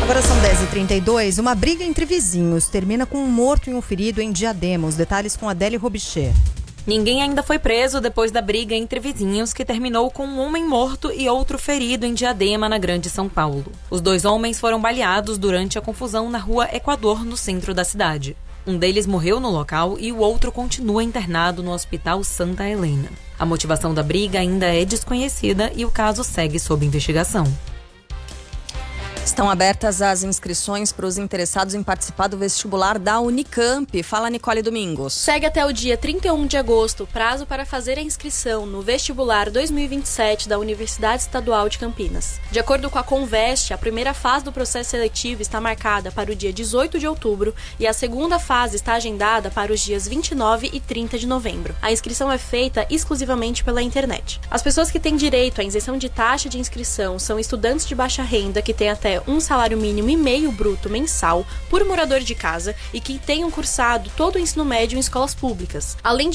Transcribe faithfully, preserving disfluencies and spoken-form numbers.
Agora são dez e trinta e dois. Uma briga entre vizinhos termina com um morto e um ferido em Diadema. Os detalhes com Adélia Robicher. Ninguém ainda foi preso depois da briga entre vizinhos que terminou com um homem morto e outro ferido em Diadema, na Grande São Paulo. Os dois homens foram baleados durante a confusão na rua Equador, no centro da cidade. Um deles morreu no local e o outro continua internado no Hospital Santa Helena. A motivação da briga ainda é desconhecida e o caso segue sob investigação. Estão abertas as inscrições para os interessados em participar do vestibular da Unicamp. Fala, Nicole Domingos. Segue até o dia trinta e um de agosto o prazo para fazer a inscrição no vestibular dois mil e vinte e sete da Universidade Estadual de Campinas. De acordo com a Conveste, a primeira fase do processo seletivo está marcada para o dia dezoito de outubro e a segunda fase está agendada para os dias vinte e nove e trinta de novembro. A inscrição é feita exclusivamente pela internet. As pessoas que têm direito à isenção de taxa de inscrição são estudantes de baixa renda que têm até um salário mínimo e meio bruto mensal por morador de casa e que tenham cursado todo o ensino médio em escolas públicas, além de